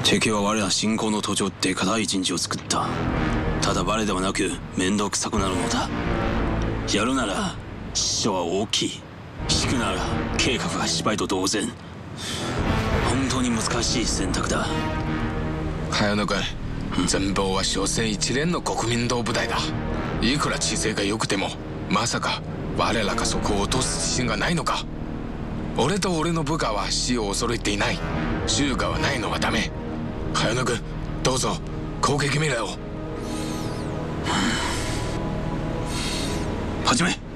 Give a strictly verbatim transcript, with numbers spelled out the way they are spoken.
敵は我ら信仰の途上って固い陣地を作った。ただ我ではなく面倒くさくなるのだ。やるなら死者は大きい、引くなら計画が失敗と同然。本当に難しい選択だ。 早野君、全貌は所詮一連の国民党部隊だ。いくら知性が良くてもまさか我らがそこを落とす自信がないのか。俺と俺の部下は死を恐れていない。襲果はないのはダメ。早野君、どうぞ攻撃命令を。 始め。